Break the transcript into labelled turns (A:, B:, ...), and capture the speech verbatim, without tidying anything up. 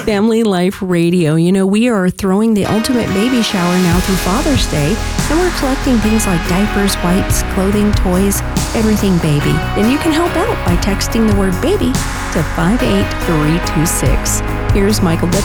A: Family Life Radio. You know, we are throwing the ultimate baby shower now through Father's Day, and we're collecting things like diapers, wipes, clothing, toys, everything baby. And you can help out by texting the word baby to five eight three two six. Here's Michael Bittner.